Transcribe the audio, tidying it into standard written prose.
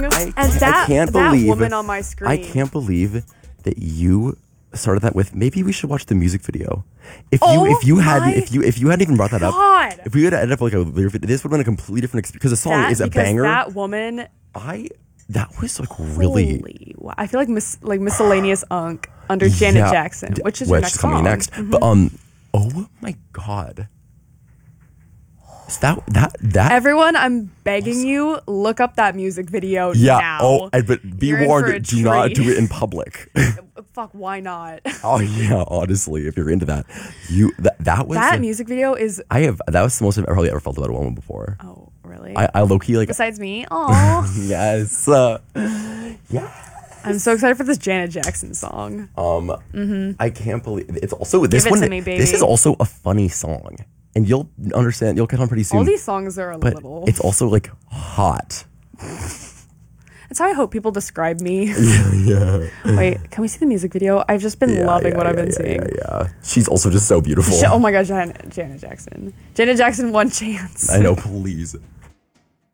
I can't believe that woman on my screen. I can't believe that you started that with. Maybe we should watch the music video. If you hadn't even brought that up, if we had ended up like a lyric video, this would have been a completely different experience because the song is a banger. That woman. That was like really. Holy, wow. I feel like miscellaneous unk under Janet Jackson, which is your next coming song. next. Mm-hmm. But oh my god. That Everyone, I'm begging you, look up that music video now. Oh, but be warned, do not do it in public. Fuck, why not? Oh yeah, honestly, if you're into that, that music video is. That was the most I've probably ever felt about a woman before. Oh really? I low key like. Besides me, oh yes, yeah. I'm so excited for this Janet Jackson song. I can't believe it's also this one. To me, baby. This is also a funny song. And you'll understand. You'll get on pretty soon. All these songs are but little. It's also like hot. That's how I hope people describe me. Yeah. Wait, can we see the music video? I've just been loving what I've been seeing. Yeah. She's also just so beautiful. Oh my gosh, Janet Jackson. Janet Jackson, one chance. I know. Please.